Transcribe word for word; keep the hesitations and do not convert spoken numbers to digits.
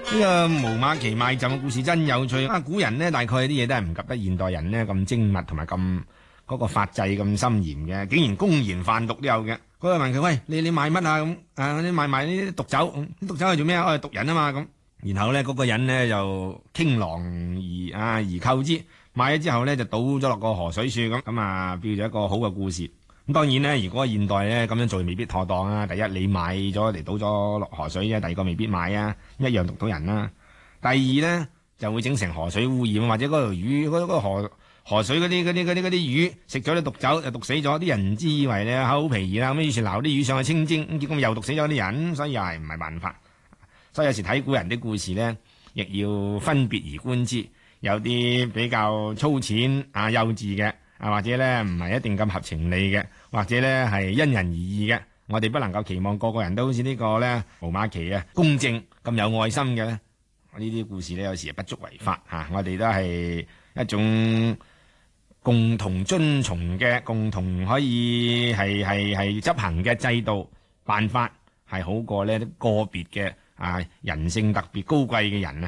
呢個無馬騎賣朕嘅故事真有趣啊！古人呢，大概啲嘢都係唔及得現代人呢咁精密同埋咁嗰個法制咁森嚴嘅，竟然公然販毒都有嘅。嗰個問佢：喂，你你賣乜啊？咁啊，你賣賣呢啲毒酒，啲毒酒係做咩啊？我係毒人啊嘛咁。然後呢，嗰個人呢就傾囊而啊而購之，買咗之後呢，就倒咗落個河水處咁，咁啊變咗一個好嘅故事。咁當然咧，如果現代咧咁樣做未必妥當啊！第一，你買咗嚟倒咗落河水啫；第二個未必買啊，一樣毒到人啦。第二咧就會整成河水污染，或者嗰條魚嗰嗰個河河水嗰啲嗰啲嗰啲嗰啲魚食咗啲毒酒就毒死咗，啲人唔知以為咧口皮兒啦，咁於是撈啲魚上去清蒸，咁結果又毒死咗啲人，所以又係唔係辦法。所以有時睇古人啲故事咧，亦要分別而觀之，有啲比較粗淺啊幼稚嘅。啊，或者咧唔係一定咁合情理嘅，或者咧係因人而異嘅。我哋不能夠期望個個人都好似呢個咧無馬騎啊公正咁有愛心嘅咧。呢啲故事咧有時係不足為法嚇、啊，我哋都係一種共同遵從嘅、共同可以係係係執行嘅制度辦法，係好過咧個別嘅啊人性特別高貴嘅人啊。